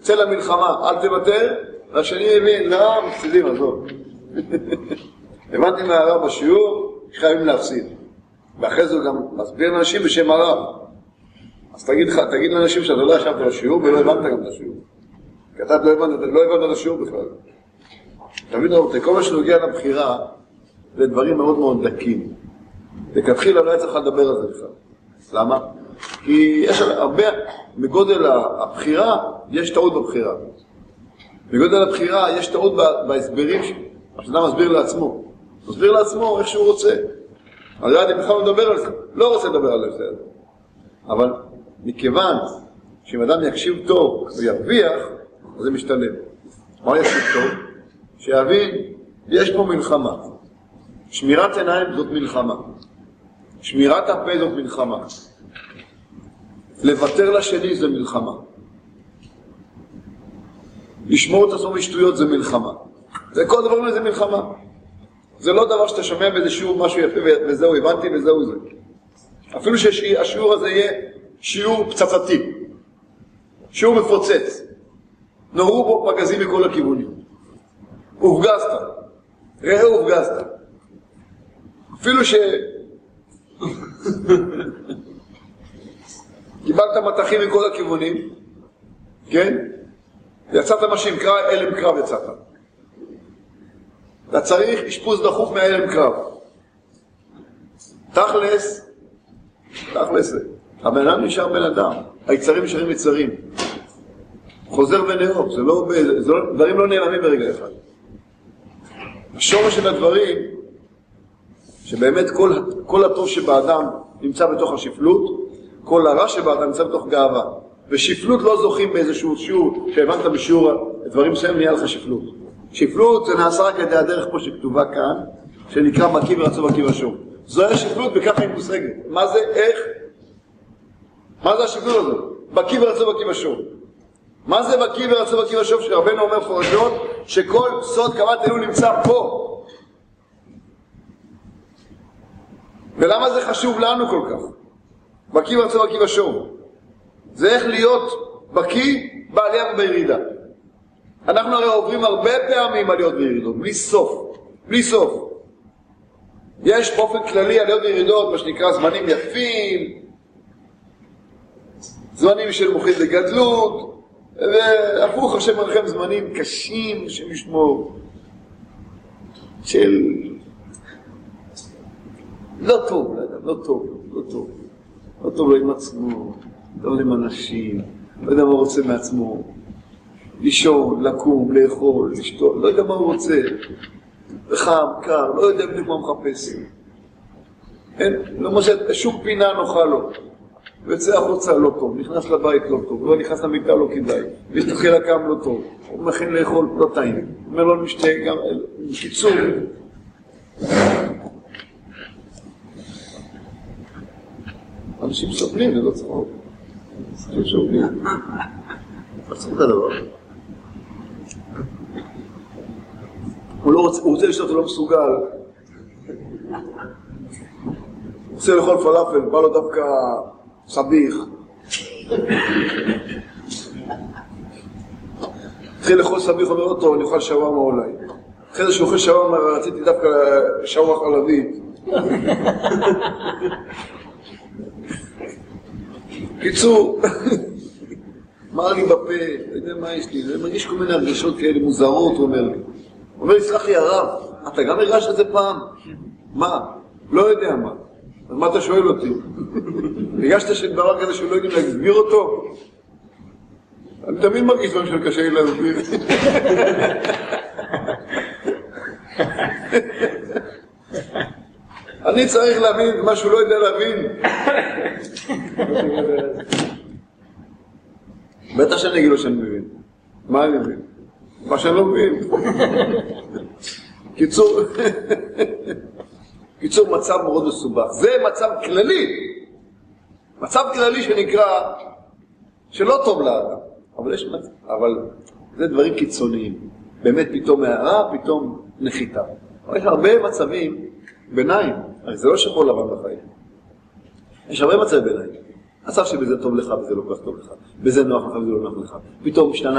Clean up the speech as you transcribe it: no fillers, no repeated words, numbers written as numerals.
צא למלחמה, אל תוותר, והשני הבין, לא, מפסידים, עזוב. הבנתי מהרב בשיעור, שחייבים להפסיד. ואחרי זה הוא גם מסביר לאנשים בשם הרב. אז תגיד לאנשים שאתה לא ישבת לשיעור ולא הבנת גם את השיעור. כי אתה לא הבנת את השיעור בכלל. תבין רבותי, כל מה שנוגע לבחירה, זה דברים מאוד מאוד דקים. וכתחילה לא היה צריך לדבר על זה בכלל. למה? כי יש הרבה, מגודל הבחירה, יש טעות בבחירה. מגודל הבחירה, יש טעות בהסברים שאדם מסביר לעצמו. מסביר לעצמו איך שהוא רוצה. אז אני בכלל מדבר על זה. לא רוצה לדבר על זה. אבל מכיוון שאם אדם יקשיב טוב וירוויח, אז זה משתלם. מה יקשיב טוב? שיבין, יש פה מלחמה. שמירת עיניים זאת מלחמה. שמירת הפה זאת מלחמה. לוותר לשני זה מלחמה. לשמור את עצמו משטויות זה מלחמה. זה כל דבר מזה מלחמה. זה לא דבר שאתה שומע באיזה שיעור משהו יפה וזהו הבנתי וזהו זה. אפילו שהשיעור הזה יהיה שיעור פצצתי. שיעור מפוצץ. נורו בו פגזים מכל הכיוונים. הופגזת. ראה הופגזת. אפילו קיבלת מתחים מכל הכיוונים, כן? יצאת מה שנקרא אלם קרב יצאת. אתה צריך אשפוז דחוף מהאלם קרב. תכלס, הבן אדם נשאר בן אדם. היצרים נשארים יצרים. חוזר ונאור, דברים לא נעלמים ברגע אחד. השורש של הדברים, שבאמת כל הטוב שבאדם נמצא בתוך השפלות, כל הרע שבאדם נמצא בתוך גאווה. ושפלות לא זוכים באיזשהו שיעור, שהבנת בשיעור, דברים מסוים נהיה לך שפלות. שפלות זה נעשה רק על ידי הדרך פה שכתובה כאן, שנקרא מקיא ורצו מקיא ושום. זו היה שפלות וככה היא מושגת. מה זה? איך? מה זה השפלות הזאת? מקיא ורצו מקיא ושום. מה זה מקיא ורצו מקיא ושום? שרבנו אומר פורשות, שכל סוד קמת אלו נמצא פה. ולמה זה חשוב לנו כל כך? מקיא ורצו מקיא ושום. זה איך להיות בקיא בעלייה ובירידה. אנחנו הרי עוברים הרבה פעמים עליות וירידות, בלי סוף. בלי סוף. יש באופן כללי עליות וירידות, מה שנקרא זמנים יפים, זמנים של מוחין לגדלות, והפוך השם מרחם זמנים קשים שמשמור, של לא טוב, לא טוב, לא טוב. לא טוב לו עם עצמו, לא עם אנשים, לא יודע מה הוא רוצה מעצמו. לישון, לקום, לאכול, לשתות, לא יודע מה הוא רוצה. חם, קר, לא יודע בדיוק מה הוא מחפש. אין, לא מושד, שום פינה נוחה לו. ויוצא החוצה לא טוב, נכנס לבית לא טוב, לא נכנס למיטה לא כדאי, וישתחיל לקם לא טוב, הוא מכין לאכול לא טעים, אומר לו משתה גם, קיצור. אנשים סובלים, זה לא צחוק. אנשים סובלים. לא צריך את הדבר. הוא רוצה לשתות, הוא לא מסוגל. הוא רוצה לאכול פלאפל, בא לו דווקא סביך. התחיל לאכול סביך, אומר אותו, אני אוכל שווארמה אולי. אחרי זה שהוא אוכל שווארמה, רציתי דווקא שווארמה חלבית. קיצור, אמר לי בפה, לא יודע מה יש לי, זה מרגיש כל מיני הרגשות כאלה מוזרות, הוא אומר לי. הוא אומר לי, סלח לי הרב, אתה גם הרגש את זה פעם? מה? לא יודע מה. אז מה אתה שואל אותי? הרגשת שדבר כזה שלא יודעים להסביר אותו? אני תמיד מרגיש דברים של קשה לי להסביר. אני צריך להבין מה שהוא לא יודע להבין. בטח שאני אגיד לו שאני מבין. מה אני מבין? מה שאני לא מבין. קיצור מצב מאוד מסובך. זה מצב כללי. מצב כללי שנקרא שלא טוב לאדם. אבל זה דברים קיצוניים. באמת פתאום הערה, פתאום נחיתה. אבל יש הרבה מצבים ביניים. הרי זה לא שחור לבן בחיים. יש הרבה מצבי ביניים. מצב שבזה טוב לך וזה לא כל כך טוב לך. בזה נוח לך וזה לא נוח לך. פתאום משתנה